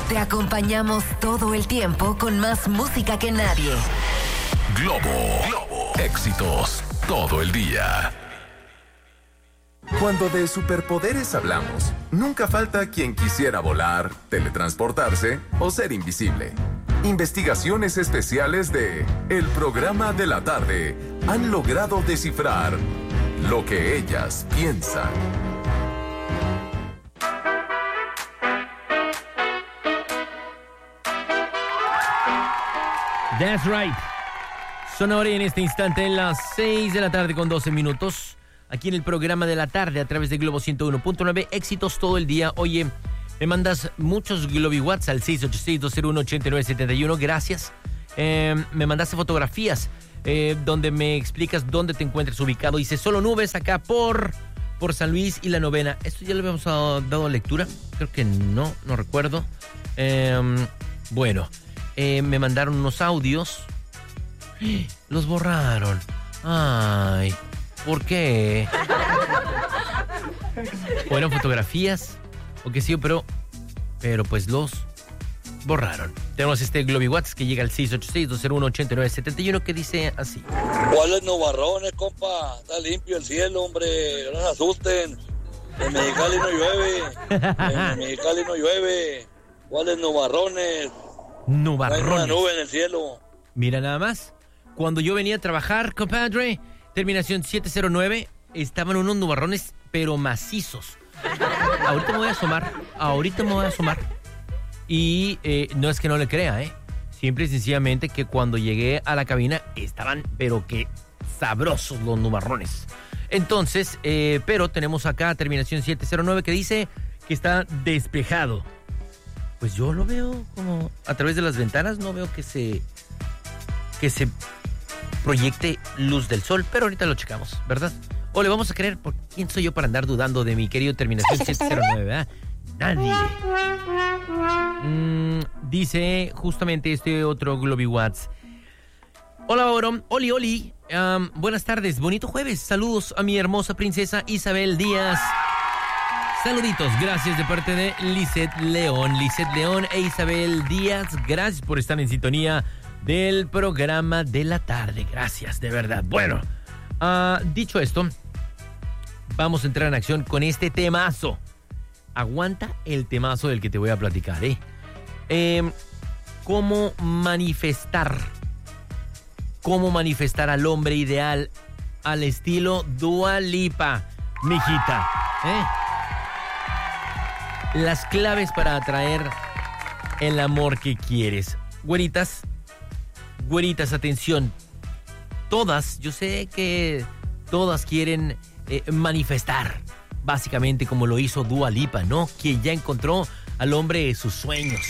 Te acompañamos todo el tiempo con más música que nadie. Globo. Éxitos todo el día. Cuando de superpoderes hablamos, nunca falta quien quisiera volar, teletransportarse o ser invisible. Investigaciones especiales de El Programa de la Tarde han logrado descifrar lo que ellas piensan. That's right. Son ahora en este instante las 6 de la tarde con 12 minutos. Aquí en el Programa de la Tarde a través de Globo 101.9. Éxitos todo el día. Oye, me mandas muchos GlobiWhats al 686-201-8971. Gracias. Me mandaste fotografías donde me explicas dónde te encuentras ubicado. Dice, solo nubes acá por San Luis y la Novena. ¿Esto ya le habíamos dado lectura? Creo que no recuerdo. Bueno, me mandaron unos audios. Los borraron. Ay, ¿por qué? ¿O eran fotografías? O qué sé yo, pero pues los borraron. Tenemos este GlobiWhats que llega al 686-201-8971 que dice así. ¿Cuáles nubarrones, compa? Está limpio el cielo, hombre. No se asusten. En Mexicali no llueve. En Mexicali no llueve. ¿Cuáles nubarrones? Nubarrones. No hay una nube en el cielo. Mira nada más. Cuando yo venía a trabajar, compadre, terminación 709, estaban unos nubarrones, pero macizos. Ahorita me voy a asomar. Y no es que no le crea, Simple y sencillamente que cuando llegué a la cabina estaban, pero que sabrosos los nubarrones. Entonces, pero tenemos acá terminación 709 que dice que está despejado. Pues yo lo veo como a través de las ventanas, no veo que se proyecte luz del sol, pero ahorita lo checamos, ¿verdad? O le vamos a creer, ¿por quién soy yo para andar dudando de mi querido terminación 709, verdad? Nadie. Dice justamente este otro GlobiWhats. Hola, Oro. Oli. Buenas tardes, bonito jueves. Saludos a mi hermosa princesa Isabel Díaz. Saluditos, gracias de parte de Lisette León e Isabel Díaz. Gracias por estar en sintonía del Programa de la Tarde. Gracias, de verdad. Bueno, dicho esto, vamos a entrar en acción con este temazo. Aguanta el temazo del que te voy a platicar, ¿Cómo manifestar al hombre ideal al estilo Dua Lipa, mijita? Las claves para atraer el amor que quieres. Güeritas, atención. Yo sé que todas quieren manifestar, básicamente como lo hizo Dua Lipa, ¿no? Quien ya encontró al hombre de sus sueños.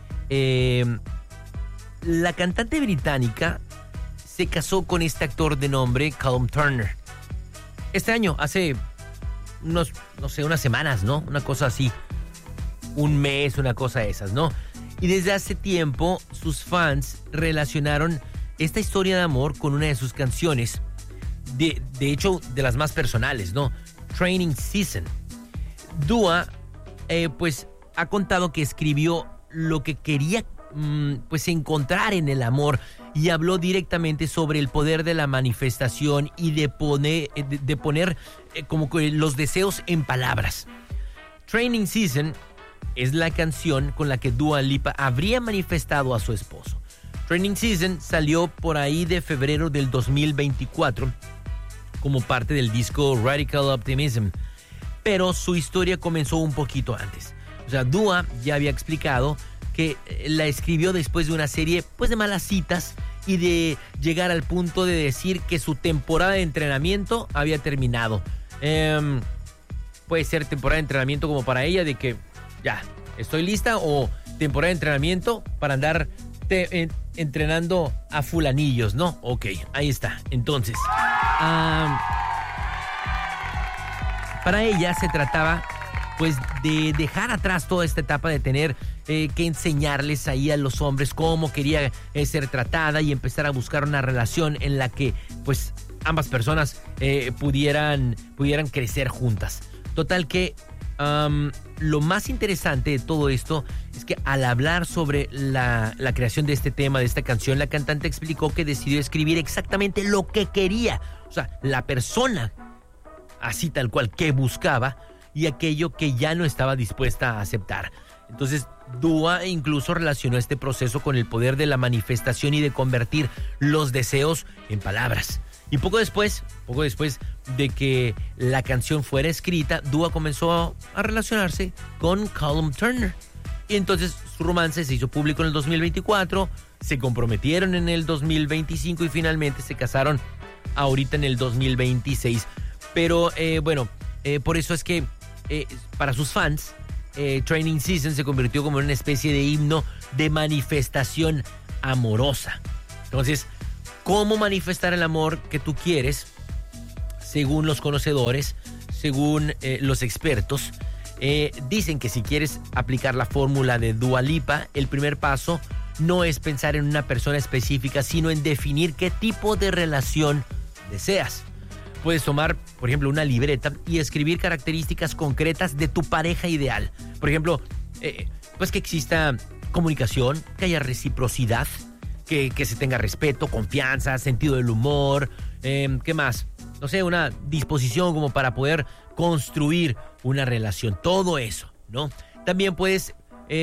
La cantante británica se casó con este actor de nombre Callum Turner. Este año, hace unas semanas, ¿no? Una cosa así. Un mes, una cosa de esas, ¿no? Y desde hace tiempo sus fans relacionaron esta historia de amor con una de sus canciones, de hecho, de las más personales, ¿no? Training Season. Dua, pues, ha contado que escribió lo que quería, pues, encontrar en el amor y habló directamente sobre el poder de la manifestación y de poner como que los deseos en palabras. Training Season es la canción con la que Dua Lipa habría manifestado a su esposo. Training Season salió por ahí de febrero del 2024 como parte del disco Radical Optimism, pero su historia comenzó un poquito antes. O sea, Dua ya había explicado que la escribió después de una serie, pues, de malas citas y de llegar al punto de decir que su temporada de entrenamiento había terminado. Puede ser temporada de entrenamiento como para ella de que ya, estoy lista, o temporada de entrenamiento para andar entrenando a fulanillos, ¿no? Ok, ahí está. Entonces, para ella se trataba, pues, de dejar atrás toda esta etapa de tener que enseñarles ahí a los hombres cómo quería ser tratada y empezar a buscar una relación en la que, pues, ambas personas pudieran crecer juntas. Total que lo más interesante de todo esto es que al hablar sobre la creación de este tema, de esta canción, la cantante explicó que decidió escribir exactamente lo que quería. O sea, la persona, así tal cual, que buscaba y aquello que ya no estaba dispuesta a aceptar. Entonces, Dua incluso relacionó este proceso con el poder de la manifestación y de convertir los deseos en palabras. Y poco después de que la canción fuera escrita, Dua comenzó a relacionarse con Callum Turner. Y entonces su romance se hizo público en el 2024, se comprometieron en el 2025 y finalmente se casaron ahorita en el 2026. Pero por eso es que para sus fans, Training Season se convirtió como en una especie de himno de manifestación amorosa. Entonces, ¿cómo manifestar el amor que tú quieres? Según los conocedores, según los expertos, dicen que si quieres aplicar la fórmula de Dua Lipa, el primer paso no es pensar en una persona específica, sino en definir qué tipo de relación deseas. Puedes tomar, por ejemplo, una libreta y escribir características concretas de tu pareja ideal. Por ejemplo, pues que exista comunicación, que haya reciprocidad, que se tenga respeto, confianza, sentido del humor, ¿qué más? No sé, una disposición como para poder construir una relación, todo eso, ¿no? También puedes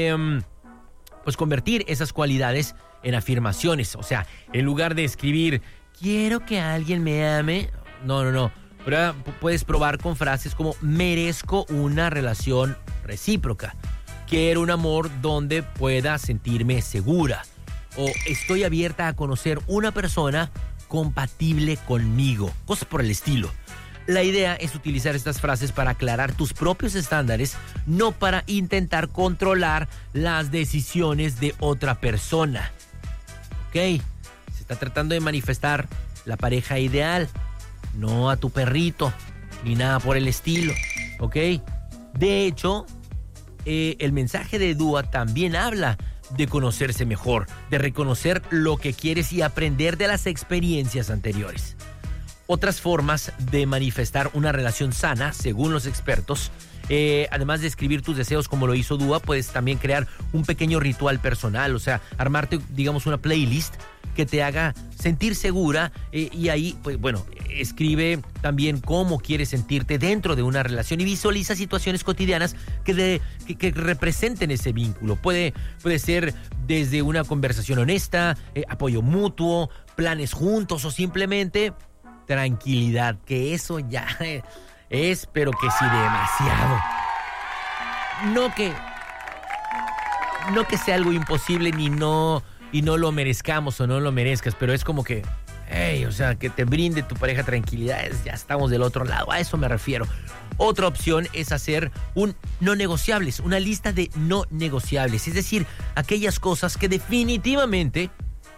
pues convertir esas cualidades en afirmaciones, o sea, en lugar de escribir quiero que alguien me ame, no, pero puedes probar con frases como merezco una relación recíproca, quiero un amor donde pueda sentirme segura, o estoy abierta a conocer una persona compatible conmigo, cosas por el estilo. La idea es utilizar estas frases para aclarar tus propios estándares, no para intentar controlar las decisiones de otra persona. ¿Ok? Se está tratando de manifestar la pareja ideal, no a tu perrito, ni nada por el estilo. ¿Ok? De hecho, el mensaje de Dua también habla de conocerse mejor, de reconocer lo que quieres y aprender de las experiencias anteriores. Otras formas de manifestar una relación sana, según los expertos, además de escribir tus deseos como lo hizo Dua, puedes también crear un pequeño ritual personal, o sea, armarte, digamos, una playlist que te haga sentir segura y ahí, pues bueno, escribe también cómo quieres sentirte dentro de una relación y visualiza situaciones cotidianas que representen ese vínculo. Puede ser desde una conversación honesta, apoyo mutuo, planes juntos o simplemente tranquilidad, que eso ya es, pero que sí, demasiado. No que sea algo imposible y no lo merezcamos o no lo merezcas, pero es como que, o sea, que te brinde tu pareja tranquilidad, ya estamos del otro lado, a eso me refiero. Otra opción es hacer un no negociables, una lista de no negociables, es decir, aquellas cosas que definitivamente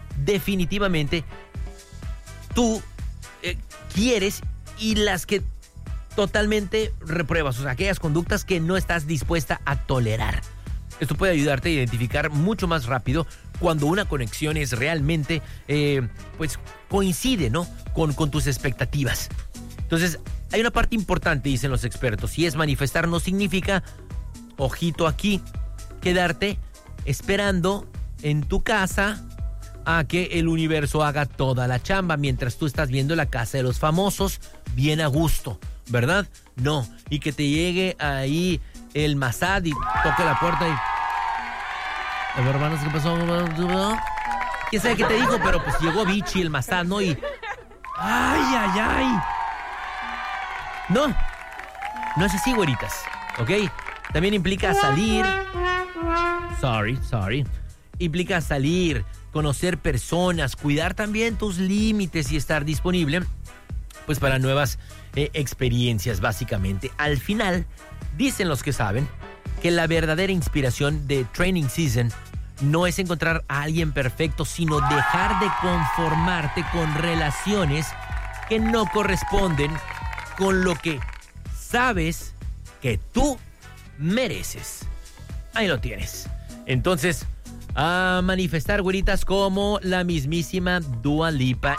tú quieres y las que totalmente repruebas, o sea, aquellas conductas que no estás dispuesta a tolerar. Esto puede ayudarte a identificar mucho más rápido cuando una conexión es realmente, pues coincide, ¿no? Con tus expectativas. Entonces, hay una parte importante, dicen los expertos, y es manifestar no significa, ojito aquí, quedarte esperando en tu casa a que el universo haga toda la chamba mientras tú estás viendo La Casa de los Famosos bien a gusto, ¿verdad? No, y que te llegue ahí el Masad y toque la puerta y... A ver, hermanos, ¿qué pasó? ¿Quién sabe qué te dijo? Pero pues llegó Vichy, el Masad, ¿no? Y... ¡Ay! No es así, güeritas, ¿ok? También implica salir... Sorry. Implica salir, conocer personas, cuidar también tus límites y estar disponible, pues para nuevas experiencias, básicamente. Al final, dicen los que saben que la verdadera inspiración de Training Season no es encontrar a alguien perfecto, sino dejar de conformarte con relaciones que no corresponden con lo que sabes que tú mereces. Ahí lo tienes. Entonces, a manifestar, güeritas, como la mismísima Dua Lipa.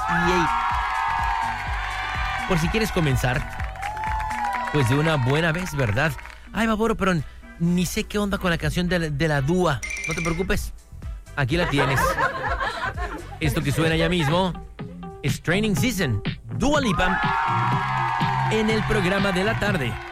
Y por si quieres comenzar, pues de una buena vez, ¿verdad? Ay, Baboro, pero ni sé qué onda con la canción de la Dúa. No te preocupes, aquí la tienes. Esto que suena ya mismo es Training Season, Dua Lipa, en el programa de la tarde.